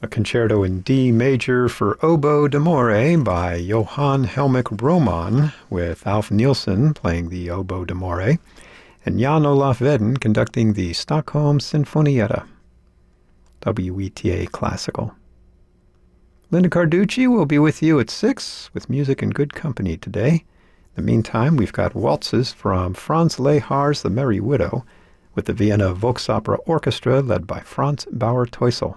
a concerto in D major for oboe d'amore by Johann Helmich Roman, with Alf Nielsen playing the oboe d'amore, and Jan Olaf Vedden conducting the Stockholm Sinfonietta. WETA Classical. Linda Carducci will be with you at 6 with music and good company today. In the meantime, we've got waltzes from Franz Lehar's The Merry Widow with the Vienna Volksopera Orchestra led by Franz Bauer-Teusel.